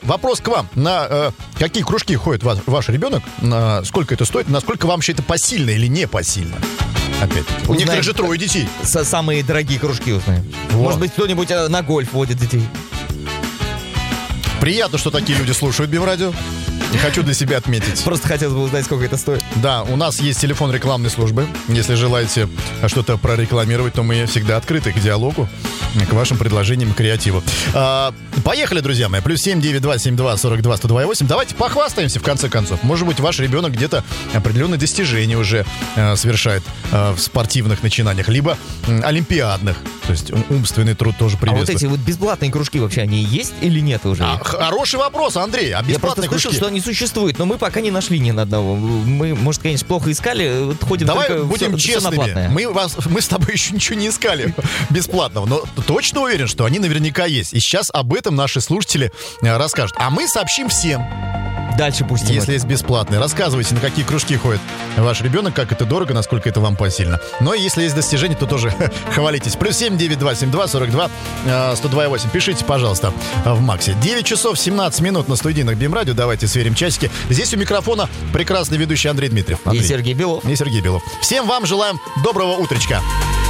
вопрос к вам. На какие кружки ходит ваш ребенок? Сколько это стоит? Насколько вам вообще это посильно или не посильно? Опять. У некоторых же 3 детей. Самые дорогие кружки узнаем. Вот. Может быть, кто-нибудь на гольф водит детей. Приятно, что такие люди слушают БИМ-радио. Не хочу для себя отметить. Просто хотелось бы узнать, сколько это стоит. Да, у нас есть телефон рекламной службы. Если желаете что-то прорекламировать, то мы всегда открыты к диалогу, к вашим предложениям и креативу. Поехали, друзья мои. +7 9 72 42 102 8. Давайте похвастаемся, в конце концов. Может быть, ваш ребенок где-то определенные достижения уже совершает в спортивных начинаниях, либо олимпиадных. То есть умственный труд тоже приветствует. А вот эти вот бесплатные кружки вообще, они есть или нет уже? Хороший вопрос, Андрей. А я просто слышал, что они существуют, но мы пока не нашли ни на одного. Мы, может, конечно, плохо искали, ходим Давай только будем честными. Мы с тобой еще ничего не искали бесплатного, но точно уверен, что они наверняка есть. И сейчас об этом наши слушатели расскажут. А мы сообщим всем. Дальше пустим. Если есть бесплатные, рассказывайте, на какие кружки ходит ваш ребенок, как это дорого, насколько это вам посильно. Но если есть достижения, то тоже хвалитесь. +7 9 72 42 102 8. Пишите, пожалуйста, в Максе. 9 часов 17 минут на студийных БИМ-радио. Давайте сверим часики. Здесь у микрофона прекрасный ведущий Андрей Дмитриев. И Сергей Белов. Всем вам желаем доброго утречка.